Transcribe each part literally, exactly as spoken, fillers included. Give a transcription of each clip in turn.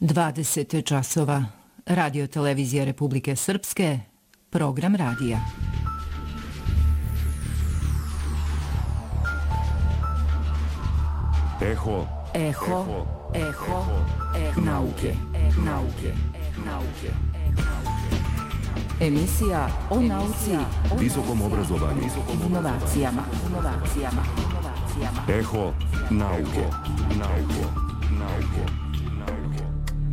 dvadeset časova. Radio televizija Republike Srpske, program radija. Eho, Eho, eho, eho, nauke, nauke, nauke. Emisija o nauci, visokom obrazovanju, inovacijama, inovacijama, inovacijama. Eho, nauke, nauke, nauke, nauke.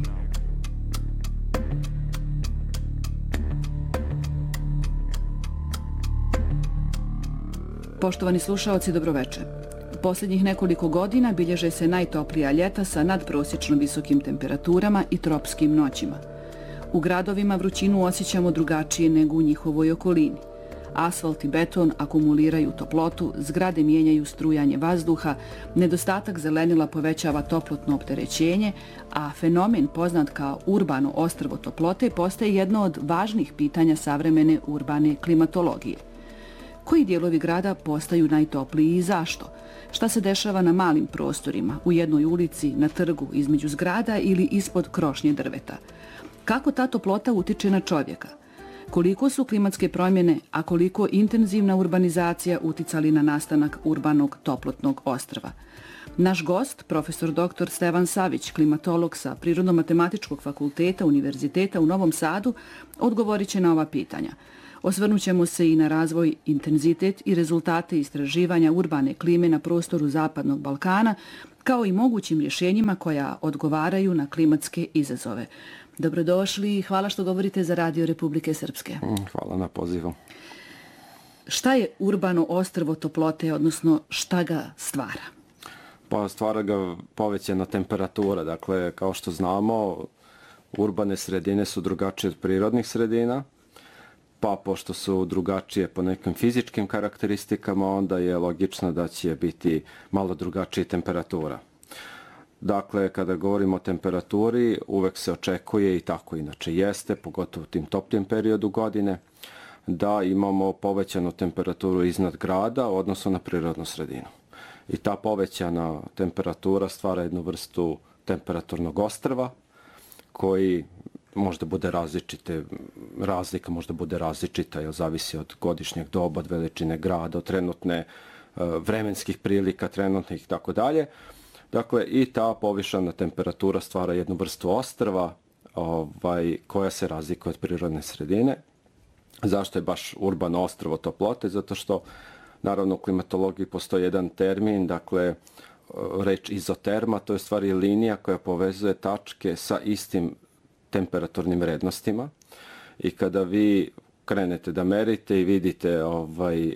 Poštovani slušaoci, dobroveče. Posljednjih nekoliko godina bilježe se najtoplija ljeta sa nadprosječno visokim temperaturama i tropskim noćima. U gradovima vrućinu osjećamo drugačije nego u njihovoj okolini. Asfalt i beton akumuliraju toplotu, zgrade mijenjaju strujanje vazduha, nedostatak zelenila povećava toplotno opterećenje, a fenomen poznat kao urbano ostrvo toplote postaje jedno od važnih pitanja savremene urbane klimatologije. Koji dijelovi grada postaju najtopliji i zašto? Šta se dešava na malim prostorima, u jednoj ulici, na trgu, između zgrada ili ispod krošnje drveta? Kako ta toplota utiče na čovjeka? Koliko su klimatske promjene, a koliko intenzivna urbanizacija uticali na nastanak urbanog toplotnog ostrva? Naš gost, profesor doktor Stevan Savić, klimatolog sa Prirodno-matematičkog fakulteta Univerziteta u Novom Sadu, odgovorit će na ova pitanja. Osvrnut ćemo se i na razvoj, intenzitet i rezultate istraživanja urbane klime na prostoru Zapadnog Balkana, kao i mogućim rješenjima koja odgovaraju na klimatske izazove. Dobrodošli i hvala što govorite za Radio Republike Srpske. Hvala na pozivu. Šta je urbano ostrvo toplote, odnosno šta ga stvara? Pa stvara ga povećana temperatura. Dakle, kao što znamo, urbane sredine su drugačije od prirodnih sredina. Pa pošto su drugačije po nekim fizičkim karakteristikama, onda je logično da će biti malo drugačija temperatura. Dakle, kada govorimo o temperaturi, uvek se očekuje, i tako inače jeste, pogotovo u tim toplijim periodu godine, da imamo povećanu temperaturu iznad grada, odnosno na prirodnu sredinu. I ta povećana temperatura stvara jednu vrstu temperaturnog ostrva, koji možda bude različite, razlika možda bude različita, jer zavisi od godišnjeg doba, od veličine grada, od trenutne vremenskih prilika, trenutnih i tako dalje. Dakle, i ta povišana temperatura stvara jednu vrstu ostrva ovaj, koja se razlikuje od prirodne sredine. Zašto je baš urbano ostrvo toplote? Zato što, naravno, u klimatologiji postoji jedan termin, dakle, reč izoterma, to je stvari linija koja povezuje tačke sa istim temperaturnim vrednostima. I kada vi krenete da merite i vidite ovaj,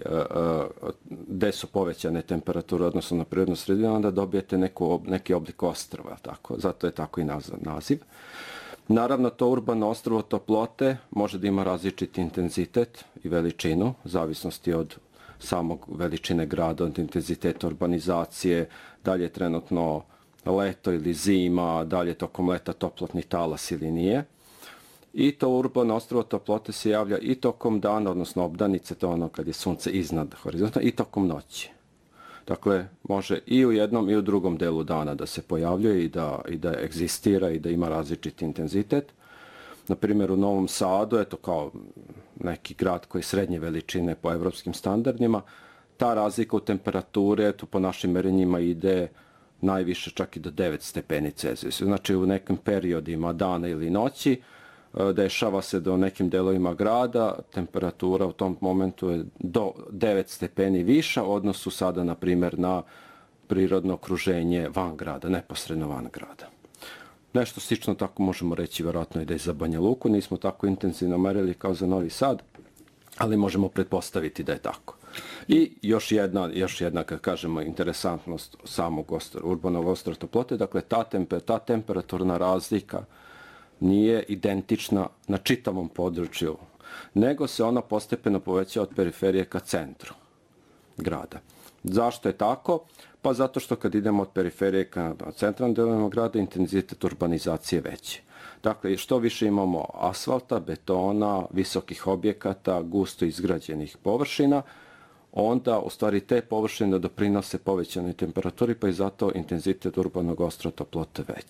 gde su povećane temperature odnosno na prirodnu sredinu, onda dobijete neku, neki oblik ostrva. Tako? Zato je tako i naziv. Naravno, to urbano ostrvo toplote može da ima različiti intenzitet i veličinu, u zavisnosti od samog veličine grada, od intenziteta urbanizacije, dalje trenutno leto ili zima, dalje tokom leta toplotni talas ili nije. I to urbano ostrvo toplote se javlja i tokom dana, odnosno obdanice, to ono kad je sunce iznad horizonta, i tokom noći. Dakle, može i u jednom i u drugom delu dana da se pojavljuje i da, i da egzistira i da ima različit intenzitet. Naprimjer, u Novom Sadu, eto kao neki grad koji je srednje veličine po evropskim standardima, ta razlika u temperaturi, eto po našim merenjima ide najviše čak i do devet stepeni Celzijusa. Znači, u nekim periodima dana ili noći dešava se da u nekim delovima grada temperatura u tom momentu je do devet stepeni viša u odnosu sada, na primjer, na prirodno okruženje van grada, neposredno van grada. Nešto slično tako možemo reći vjerojatno i da je za Banja Luku. Nismo tako intenzivno merili kao za Novi Sad, ali možemo pretpostaviti da je tako. I još jedna, još jedna, kad kažemo, interesantnost samog ostra, urbanog ostrva toplote, dakle, ta, temper, ta temperaturna razlika nije identična na čitavom području, nego se ona postepeno povećava od periferije ka centru grada. Zašto je tako? Pa zato što kad idemo od periferije ka centralnom delovima grada, intenzitet urbanizacije je veći. Dakle, što više imamo asfalta, betona, visokih objekata, gusto izgrađenih površina, onda u stvari te površine doprinose povećanoj temperaturi, pa i zato intenzitet urbanog ostrva toplote veći.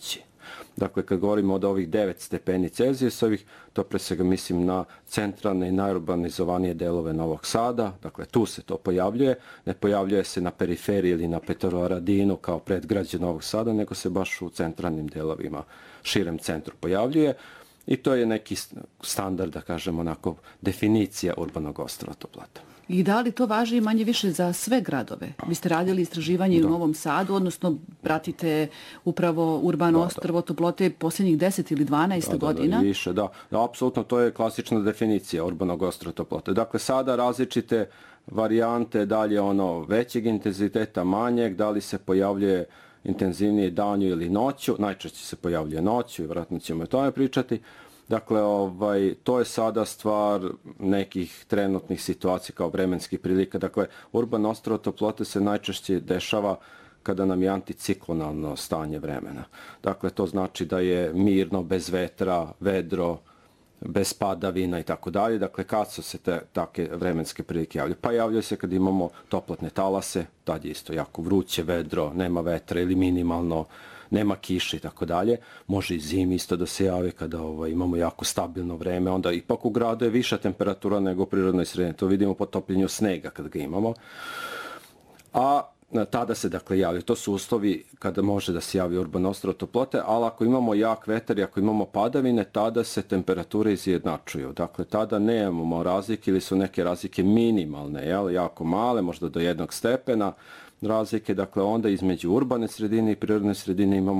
Dakle, kad govorimo od ovih devet stepeni Celzijusovih, to pre svega mislim na centralne i najurbanizovanije delove Novog Sada, dakle tu se to pojavljuje, ne pojavljuje se na periferiji ili na Petrovaradinu kao predgrađe Novog Sada, nego se baš u centralnim delovima, širem centru pojavljuje. I to je neki standard, da kažemo, onako, definicija urbanog ostrva toplota. I da li to važi manje više za sve gradove? Vi ste radili istraživanje da. u Novom Sadu, odnosno pratite upravo urbano da, ostrvo da. toplote posljednjih deset ili dvanaest da, godina? Da, da, više, da. da. Apsolutno, to je klasična definicija urbanog ostrva toplote. Dakle, sada različite varijante, da li je ono većeg intenziteta, manjeg, da li se pojavljuje intenzivnije danju ili noću, najčešće se pojavljuje noću i vjerojatno ćemo o tome pričati. Dakle, ovaj, to je sada stvar nekih trenutnih situacija kao vremenskih prilika. Dakle, urbano ostrvo toplote se najčešće dešava kada nam je anticiklonalno stanje vremena. Dakle, to znači da je mirno, bez vetra, vedro, bez padavina i tako dalje. Dakle, kad su se te take vremenske prilike javljaju? Pa javljaju se kad imamo toplotne talase, tad je isto jako vruće, vedro, nema vetra ili minimalno, nema kiše i tako dalje. Može i zimi isto da se javi kada ovaj, imamo jako stabilno vreme, onda ipak u gradu je viša temperatura nego u prirodnoj sredini. To vidimo po topljenju snega kad ga imamo. A tada se dakle javlja. To su uslovi kada može da se javi urbano ostrvo toplote, ali ako imamo jak vetar i ako imamo padavine, tada se temperature izjednačuju. Dakle, tada nemamo razlike ili su neke razlike minimalne, jel? Jako male, možda do jednog stepena razlike. Dakle, onda između urbane sredine i prirodne sredine imamo